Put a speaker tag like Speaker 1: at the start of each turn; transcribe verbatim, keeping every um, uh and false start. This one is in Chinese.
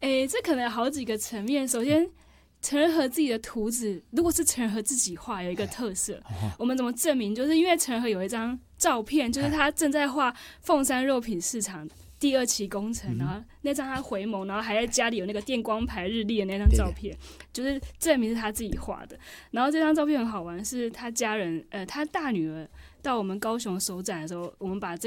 Speaker 1: 诶，这可能有好几个层面。首先，陈仁和自己的图纸，如果是陈仁和自己画，有一个特色，我们怎么证明？就是因为陈仁和有一张照片，就是他正在画凤山肉品市场第二期工程，然后那张他回眸，然后还在家里有那个电光牌日历的那张照片，就是证明是他自己画的。然后这张照片很好玩，是他家人，呃，他大女儿到我们高雄首展的时候，我们把这